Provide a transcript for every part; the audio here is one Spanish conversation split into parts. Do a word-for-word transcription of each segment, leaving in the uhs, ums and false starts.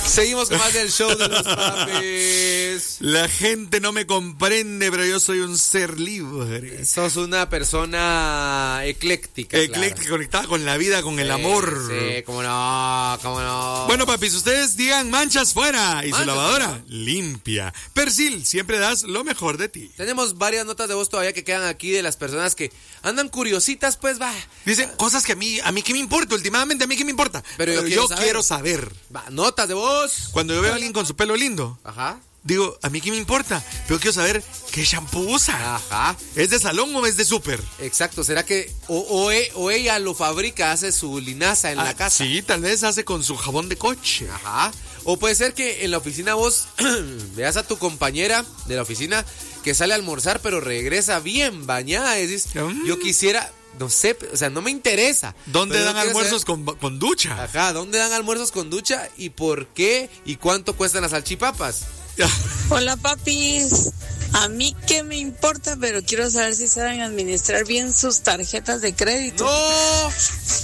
Seguimos con más del show de los papis. La gente no me comprende, pero yo soy un ser libre. Sos una persona ecléctica. Ecléctica, claro. Conectada con la vida, con sí, el amor. Sí, cómo no, cómo no. Bueno, papis, ustedes digan manchas fuera y manchas su lavadora fuera. Limpia. Persil, siempre das lo mejor de ti. Tenemos varias notas de voz todavía que quedan aquí de las personas que andan curiositas, pues va. Dicen cosas que a mí, a mí qué me importa, últimamente a mí qué me importa. Pero yo, pero quiero, yo saber. quiero saber. Va, notas de voz. Cuando yo veo a alguien con su pelo lindo. Ajá. Digo, a mí qué me importa, pero quiero saber qué shampoo usa. Ajá. ¿Es de salón o es de súper? Exacto, ¿será que o, o, o ella lo fabrica, hace su linaza en ah, la casa? Sí, tal vez hace con su jabón de coche. Ajá. O puede ser que en la oficina vos veas a tu compañera de la oficina que sale a almorzar, pero regresa bien bañada. Y dices, mm. yo quisiera... No sé, o sea, no me interesa. ¿Dónde dan almuerzos con, con ducha? Ajá, ¿dónde dan almuerzos con ducha? ¿Y por qué? ¿Y cuánto cuestan las salchipapas? Hola, papis. A mí qué me importa, pero quiero saber si saben administrar bien sus tarjetas de crédito. ¡No!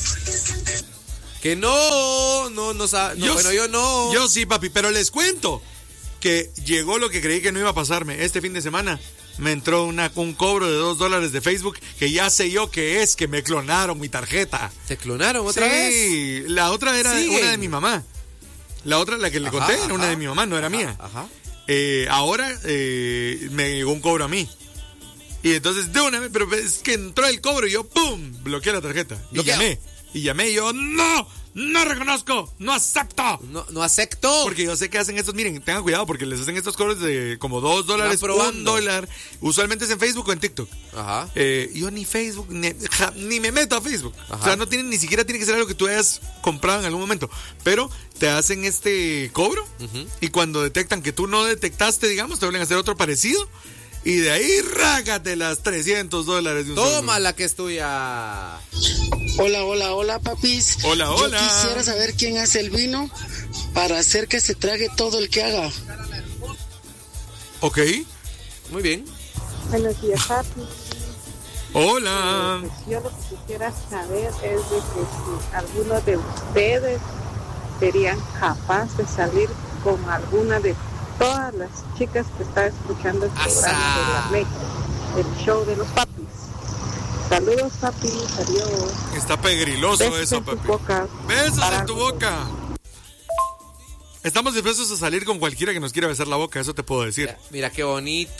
Que no, no, no sabe. No, yo, bueno, yo no. Yo sí, papi, pero les cuento que llegó lo que creí que no iba a pasarme. Este fin de semana me entró una, un cobro de dos dólares de Facebook que ya sé yo que es, que me clonaron mi tarjeta. ¿Te clonaron otra sí, vez? Sí, la otra era Siguen. una de mi mamá. La otra, la que le ajá, conté, era ajá, una de mi mamá, no era ajá, mía. Ajá. Eh, ahora eh, me llegó un cobro a mí. Y entonces, de una vez, pero es que entró el cobro y yo, ¡pum!, bloqueé la tarjeta. Y llamé. Y llamé y yo, ¡no! ¡No reconozco! ¡No acepto! No, no acepto. Porque yo sé que hacen estos, miren, tengan cuidado porque les hacen estos cobros de como dos dólares, un dólar. Usualmente es en Facebook o en TikTok. Ajá. Eh, yo ni Facebook, ni, ja, ni me meto a Facebook. Ajá. O sea, no tienen, ni siquiera tiene que ser algo que tú hayas comprado en algún momento. Pero te hacen este cobro uh-huh. y cuando detectan que tú no detectaste, digamos, te vuelven a hacer otro parecido. Y de ahí, rácate las trescientos dólares de un Toma solo. La que es tuya. Hola, hola, hola, papis. Hola, hola. Yo quisiera saber quién hace el vino para hacer que se trague todo el que haga. Ok. Muy bien. Buenos días, papi. Hola. Eh, pues yo lo que quisiera saber es de que si alguno de ustedes serían capaces de salir con alguna de todas las chicas que están escuchando el programa de la México, el show de los papis. Saludos, papis, adiós. Está pegriloso Besos eso, en papi. Tu boca. Besos en tu boca. Estamos dispuestos a salir con cualquiera que nos quiera besar la boca, eso te puedo decir. Mira, mira qué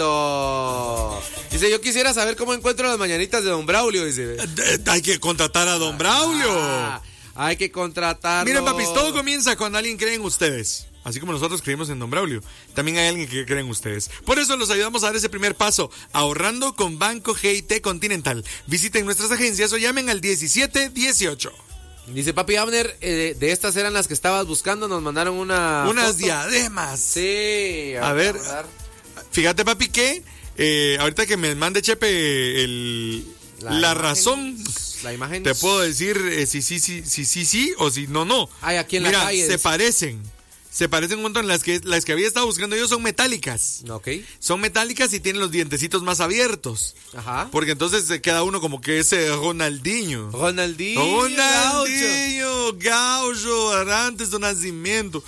bonito. Dice, yo quisiera saber cómo encuentro las mañanitas de Don Braulio, dice. Hay que contratar a Don Braulio. Ah, hay que contratarlo. Miren, papis, todo comienza cuando alguien cree en ustedes. Así como nosotros creímos en Don Braulio, también hay alguien que cree en ustedes. Por eso los ayudamos a dar ese primer paso, ahorrando con Banco G I T Continental. Visiten nuestras agencias o llamen al diecisiete dieciocho. Dice papi Abner, eh, de estas eran las que estabas buscando, nos mandaron una Unas foto. Diademas. Sí. A, a ver, a fíjate papi que eh, ahorita que me mande Chepe el, la, la razón, la imagen, te puedo decir eh, si sí, sí, sí, sí, sí o si no, no. Ay, aquí en Mira, la calle. se es... parecen. Se parecen un montón. Las que, las que había estado buscando yo son metálicas. Ok. Son metálicas y tienen los dientecitos más abiertos. Ajá. Porque entonces se queda uno como que ese Ronaldinho. Ronaldinho. Ronaldinho, gaucho, antes de nacimiento.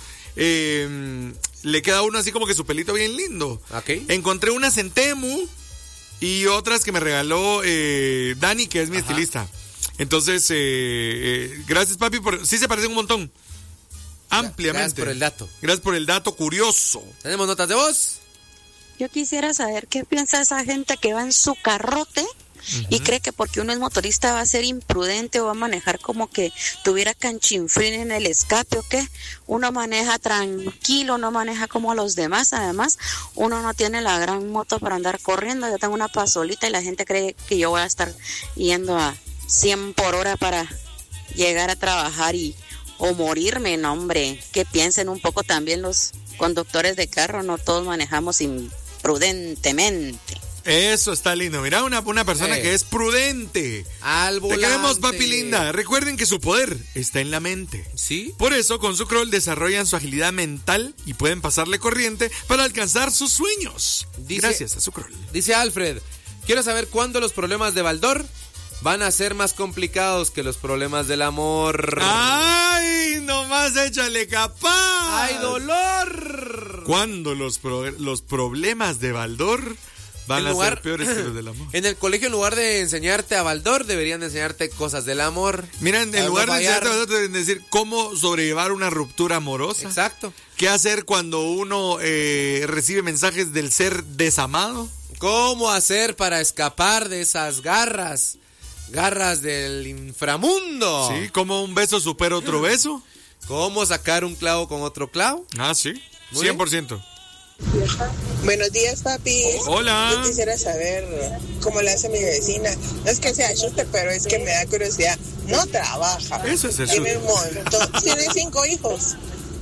Eh, le queda uno así como que su pelito bien lindo. Ok. Encontré unas en Temu y otras que me regaló eh, Dani, que es mi Ajá. estilista. Entonces, eh, eh, gracias papi, por, sí se parecen un montón. Ampliamente. Gracias por el dato. Gracias por el dato curioso. ¿Tenemos notas de voz? Yo quisiera saber qué piensa esa gente que va en su carrote uh-huh. y cree que porque uno es motorista va a ser imprudente o va a manejar como que tuviera canchinfrín en el escape o qué. Uno maneja tranquilo, no maneja como los demás. Además, uno no tiene la gran moto para andar corriendo. Yo tengo una pasolita y la gente cree que yo voy a estar yendo a cien por hora para llegar a trabajar y o morirme, no hombre, que piensen un poco también los conductores de carro, no todos manejamos imprudentemente. Eso está lindo, mira, una, una persona eh. que es prudente. Al volante. Te queremos, papi linda. Recuerden que su poder está en la mente. ¿Sí? Por eso, con Sucrol desarrollan su agilidad mental y pueden pasarle corriente para alcanzar sus sueños. Dice, Gracias a Sucrol. Dice Alfred, quiero saber cuándo los problemas de Baldor van a ser más complicados que los problemas del amor. ¡Ay! No más capaz, échale capaz. ¡Ay, dolor! Cuando los, pro, los problemas de Baldor van En lugar- a ser peores que los del amor. En el colegio, en lugar de enseñarte a Baldor, deberían de enseñarte cosas del amor. Mira, en A lugar no de fallar. enseñarte a Baldor, deben decir cómo sobrellevar una ruptura amorosa. Exacto. ¿Qué hacer cuando uno eh, recibe mensajes del ser desamado? ¿Cómo hacer para escapar de esas garras? Garras del inframundo. Sí, ¿cómo un beso supera otro beso? ¿Cómo sacar un clavo con otro clavo? Ah, sí, Muy cien por ciento. Buenos días, papi. Hola. Yo quisiera saber cómo le hace mi vecina. No es que sea asuste, pero es que me da curiosidad. No trabaja. Eso es el Tiene chute. un montón. Tiene cinco hijos.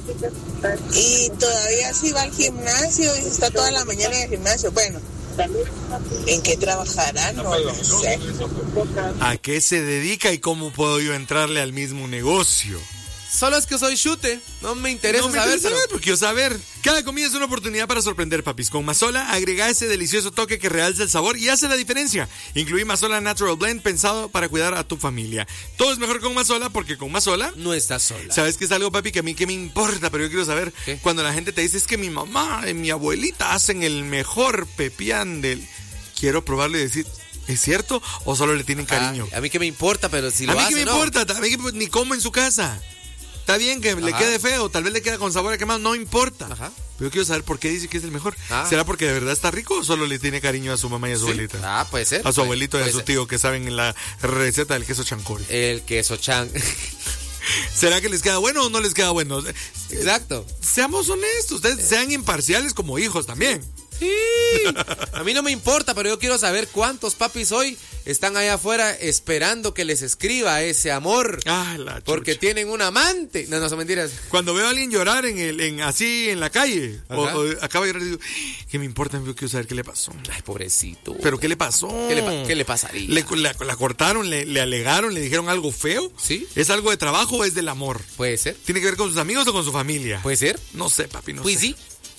Y todavía sí va al gimnasio y está toda la mañana en el gimnasio. Bueno, ¿en qué trabajará? No lo sé. ¿A qué se dedica y cómo puedo yo entrarle al mismo negocio? Solo es que soy chute. No me interesa No me saber. interesa pero- saber, porque quiero saber. Cada comida es una oportunidad para sorprender, papis. Con Mazola, agrega ese delicioso toque que realza el sabor y hace la diferencia. Incluí Mazola Natural Blend pensado para cuidar a tu familia. Todo es mejor con Mazola porque con Mazola... No estás sola. ¿Sabes qué es algo, papi, que a mí que me importa? Pero yo quiero saber, ¿Qué? cuando la gente te dice, es que mi mamá y mi abuelita hacen el mejor pepián del... Quiero probarlo y decir, ¿es cierto? ¿O solo le tienen cariño? Ah, a mí que me importa, pero si lo a mí hace, que me no. importa, a mí que ni como en su casa. Está bien que le Ajá. quede feo, tal vez le queda con sabor a quemado, no importa. Ajá. Pero yo quiero saber por qué dice que es el mejor. Ah. ¿Será porque de verdad está rico o solo le tiene cariño a su mamá y a su Sí. abuelita? Ah, puede ser. A su Puede- abuelito y a puede su ser. tío que saben en la receta del queso chancol. El queso chan. ¿Será que les queda bueno o no les queda bueno? Exacto. Seamos honestos, ustedes sean imparciales como hijos también. Sí. A mí no me importa, pero yo quiero saber cuántos papis hoy están allá afuera esperando que les escriba ese amor. Ah, la Porque chucha. tienen un amante. No, no son mentiras. Cuando veo a alguien llorar en el, en, así en la calle, o, Ajá. o acaba de llorar, digo, ¿qué me importa? Yo quiero saber qué le pasó. Ay, pobrecito. ¿Pero qué le pasó? ¿Qué le, pa- qué le pasaría? ¿Le, la, la cortaron? Le, ¿Le alegaron? ¿Le dijeron algo feo? Sí. ¿Es algo de trabajo o es del amor? Puede ser. ¿Tiene que ver con sus amigos o con su familia? Puede ser. No sé, papi, no Pues sé. sí.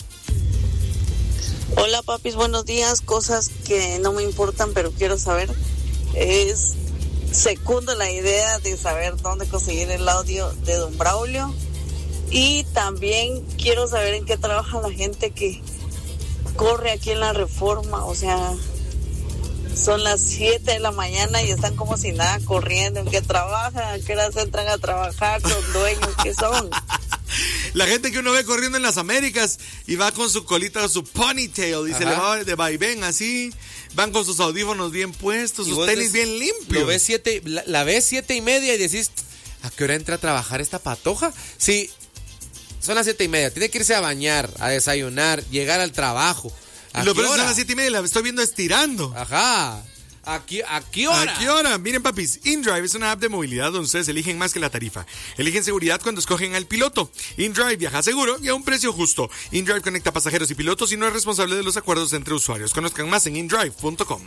Hola papis, buenos días. Cosas que no me importan pero quiero saber. Es secundo la idea de saber dónde conseguir el audio de Don Braulio. Y también quiero saber en qué trabaja la gente que corre aquí en la Reforma. O sea, son las siete de la mañana y están como si nada corriendo. ¿En qué trabajan? ¿A qué horas entran a trabajar? ¿Los dueños qué son? La gente que uno ve corriendo en las Américas y va con su colita, su ponytail y se le Ajá. va de vaivén así, van con sus audífonos bien puestos, Y sus vos tenis des- bien limpios. Lo ves siete, la, la ves siete y media y decís, ¿a qué hora entra a trabajar esta patoja? Sí, son las siete y media. Tiene que irse a bañar, a desayunar, llegar al trabajo. ¿A Y lo qué peor es que son hora? las siete y media y la estoy viendo estirando. Ajá. ¿A qué, a qué hora? ¿A qué hora? Miren, papis, InDrive es una app de movilidad donde ustedes eligen más que la tarifa. Eligen seguridad cuando escogen al piloto. InDrive viaja seguro y a un precio justo. InDrive conecta pasajeros y pilotos y no es responsable de los acuerdos entre usuarios. Conozcan más en indrive punto com.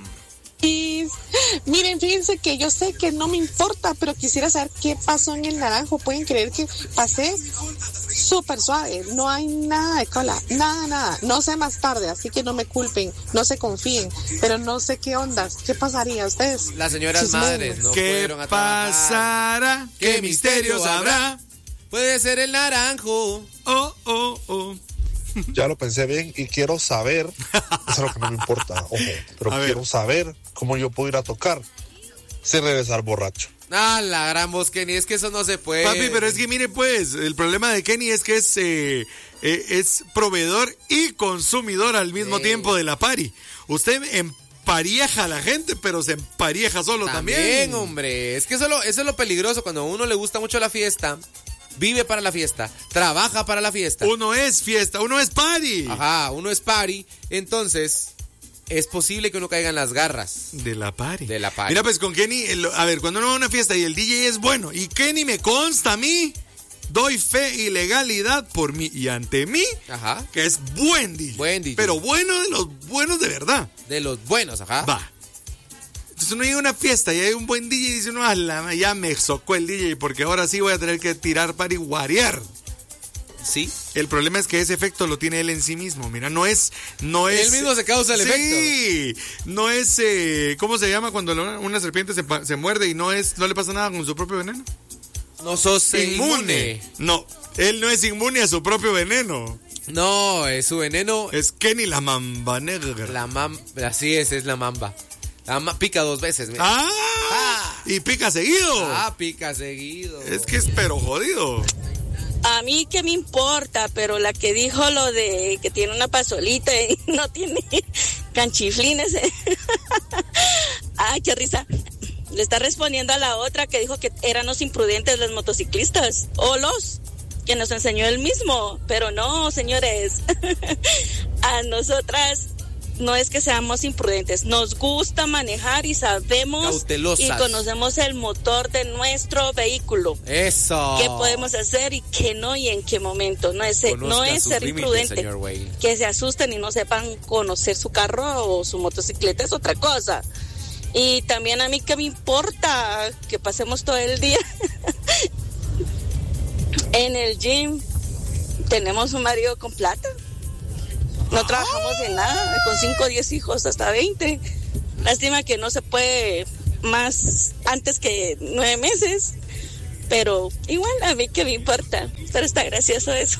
Y miren, fíjense que yo sé que no me importa, pero quisiera saber qué pasó en el naranjo. Pueden creer que pasé súper suave, no hay nada de cola, nada, nada. No sé más tarde, así que no me culpen, no se confíen, pero no sé qué ondas, qué pasaría a ustedes. Las señoras Chismeros. madres no ¿Qué fueron a trabajar. pasará? ¿Qué misterios habrá? Puede ser el naranjo. Oh, oh, oh. Ya lo pensé bien y quiero saber, eso es lo que no me importa, ojo, pero A ver. quiero saber cómo yo puedo ir a tocar sin regresar borracho. Ah, la gran voz, Kenny, es que eso no se puede. Papi, pero es que mire pues, el problema de Kenny es que es, eh, eh, es proveedor y consumidor al mismo Sí. tiempo de la pari. Usted empareja a la gente, pero se empareja solo también. También, hombre. Es que eso es, lo, eso es lo peligroso. Cuando a uno le gusta mucho la fiesta, vive para la fiesta, trabaja para la fiesta. Uno es fiesta, uno es party. Ajá, uno es party. Entonces, es posible que uno caiga en las garras. De la party. De la party. Mira, pues con Kenny, el- a ver, cuando uno va a una fiesta y el D J es bueno, y Kenny me consta a mí, doy fe y legalidad por mí y ante mí, Ajá. que es buen D J. Buen D J. Pero bueno de los buenos de verdad. De los buenos, ajá. Va. Entonces uno llega a una fiesta y hay un buen D J y dice uno, "Ah, la- ya me socó el D J porque ahora sí voy a tener que tirar para y guarear". Sí. El problema es que ese efecto lo tiene él en sí mismo. Mira, no es, no es. Él mismo se causa el sí, efecto. no es, eh, ¿cómo se llama cuando la- una serpiente se, pa- se muerde y no es, no le pasa nada con su propio veneno? No sos eh, Inmune. No, Él no es inmune a su propio veneno. No, es su veneno. Es Kenny la mamba negra. La mamba, así es, es la mamba. La mamba pica dos veces. Mira. Ah, ah, y pica seguido. Ah, pica seguido. Es que es pero jodido. A mí qué me importa, pero la que dijo lo de que tiene una pasolita y no tiene canchiflines. Ay, qué risa. Le está respondiendo a la otra que dijo que eran los imprudentes los motociclistas. O los que nos enseñó él mismo. Pero no, señores. A nosotras no es que seamos imprudentes. Nos gusta manejar y sabemos Cautelosas. y conocemos el motor de nuestro vehículo. Eso. ¿Qué podemos hacer y qué no y en qué momento? No es, no es ser imprudente. Que se asusten y no sepan conocer su carro o su motocicleta es otra cosa. Y también a mí que me importa que pasemos todo el día en el gym. Tenemos un marido con plata. No trabajamos en nada, con cinco o diez hijos, hasta veinte. Lástima que no se puede más antes que nueve meses. Pero igual a mí que me importa. Pero está gracioso eso.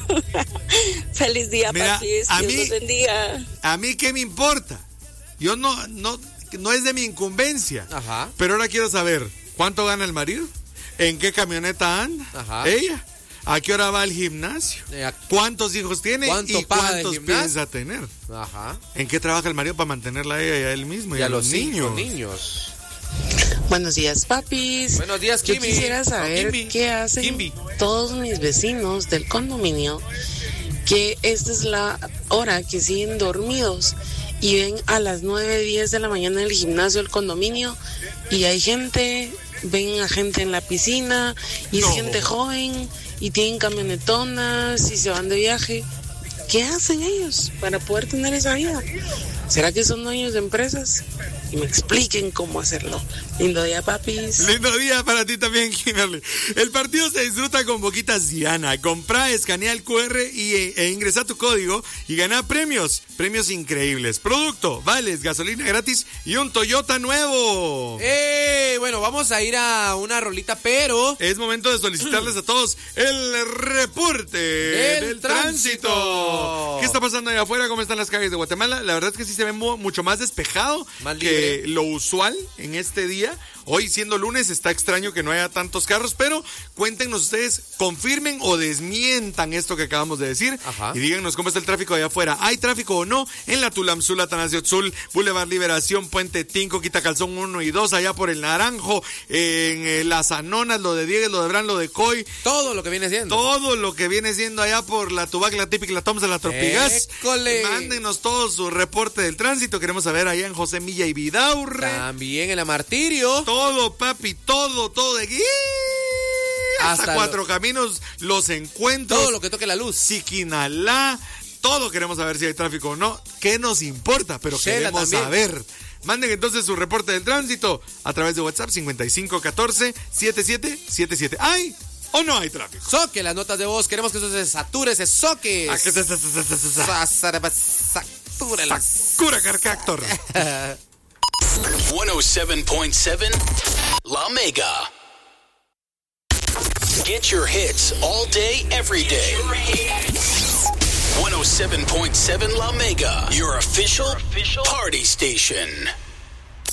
Feliz día, Mira, papis. A Dios mí, los bendiga. A mí qué me importa. Yo no, no, no es de mi incumbencia. Ajá. Pero ahora quiero saber, ¿cuánto gana el marido? ¿En qué camioneta anda? Ajá. Ella. ¿A qué hora va al gimnasio? ¿Cuántos hijos tiene? ¿Cuánto ¿Y paga cuántos de gimnasio? piensa tener? Ajá. ¿En qué trabaja el marido para mantenerla a ella y a él mismo? Y, Y a, a los, los niños. cinco niños. Buenos días, papis. Buenos días, Yo Kimi. quisiera saber No, Kimby. qué hacen Kimby. todos mis vecinos del condominio, que esta es la hora que siguen dormidos y ven a las nueve, diez de la mañana el gimnasio del condominio y hay gente, ven a gente en la piscina y No. es gente joven y tienen camionetonas y se van de viaje. ¿Qué hacen ellos para poder tener esa vida? ¿Será que son dueños de empresas? Y me expliquen cómo hacerlo. Lindo día, papis. Lindo día para ti también, Kimberly. El partido se disfruta con Boquitas Diana. Comprá, escanea el cu erre y, e, e ingresa tu código y gana premios. Premios increíbles. Producto, vales, gasolina gratis y un Toyota nuevo. Eh, bueno, vamos a ir a una rolita, pero... Es momento de solicitarles a todos el reporte del, del tránsito. tránsito. ¿Qué está pasando allá afuera? ¿Cómo están las calles de Guatemala? La verdad es que sí se ve mu- mucho más despejado Más que libre. lo usual en este día. Hoy, siendo lunes, está extraño que no haya tantos carros, pero cuéntenos ustedes, confirmen o desmientan esto que acabamos de decir. Ajá. Y díganos cómo está el tráfico allá afuera. ¿Hay tráfico o no? En la Tulamzula, Tanaciotzul, Boulevard Liberación, Puente Tinco, Quitacalzón uno y dos, allá por el Naranjo, en eh, Las Anonas, lo de Diegues, lo de Bran, lo de Coy. Todo lo que viene siendo. Todo lo que viene siendo allá por la Tubac, la Típica, la Tomsa, la Tropigas. ¡École! Mándenos todo su reporte del tránsito. Queremos saber allá en José Milla y Vidaurre. También en la Martirio. Todo, papi, todo, todo de aquí. Hasta, Hasta Cuatro lo- Caminos, los encuentros. Todo lo que toque la luz. Siquinalá. Todo queremos saber si hay tráfico o no. ¿Qué nos importa? Pero Shela queremos también. saber. Manden entonces su reporte del tránsito a través de WhatsApp cincuenta y cinco catorce setenta y siete setenta y siete. ¿Hay o no hay tráfico? Soque las notas de voz. Queremos que eso se sature, se soque. Ah, que se- se- se- se- se- se- Sa- sa- Sature las. Sakura Carcactor. one oh seven point seven La Mega. Get your hits all day, every day. one oh seven point seven La Mega, your official party station.